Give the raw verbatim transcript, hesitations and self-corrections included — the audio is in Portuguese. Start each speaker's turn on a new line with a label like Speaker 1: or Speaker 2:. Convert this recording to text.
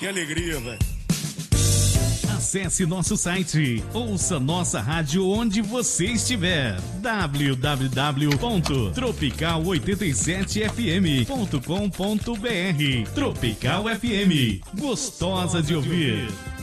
Speaker 1: Que alegria, velho.
Speaker 2: Acesse nosso site, ouça nossa rádio onde você estiver. w w w ponto tropical oitenta e sete f m ponto com ponto b r. Tropical F M, gostosa de ouvir.